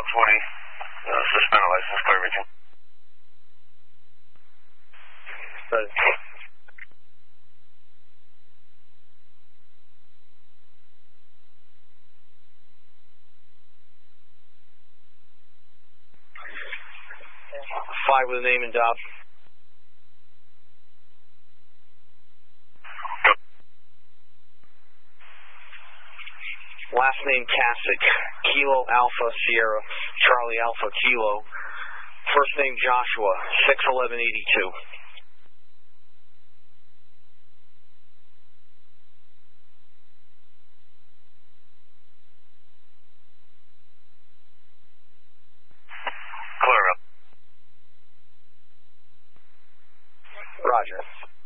suspended license, clear region. Right. Five with a name and job. Last name Kasich, Kilo Alpha Sierra, Charlie Alpha Kilo. First name Joshua, 61182. Clear up. Roger.